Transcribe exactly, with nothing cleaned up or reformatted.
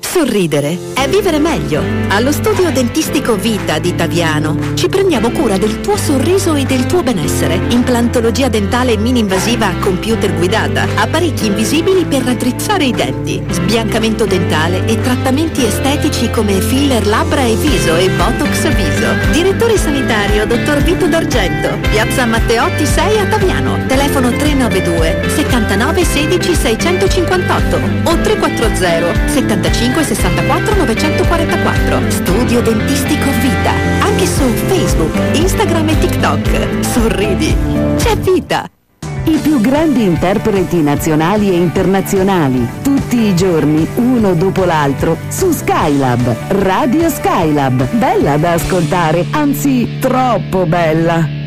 Sorridere è vivere meglio. Allo studio dentistico Vita di Taviano ci prendiamo cura del tuo sorriso e del tuo benessere. Implantologia dentale mini-invasiva computer guidata, apparecchi invisibili per raddrizzare i denti, sbiancamento dentale e trattamenti estetici come filler labbra e viso e botox viso. Direttore sanitario dottor Vito D'Argento, piazza Matteotti sei a Taviano. Telefono tre nove due settantanove sedici seicentocinquantotto o tre quattro zero settantacinque sessantaquattro novecentoquarantaquattro. Studio dentistico Vita, anche su Facebook, Instagram e TikTok. Sorridi, c'è vita. I più grandi interpreti nazionali e internazionali, tutti i giorni, uno dopo l'altro, su Skylab, Radio Skylab. Bella da ascoltare, anzi troppo bella.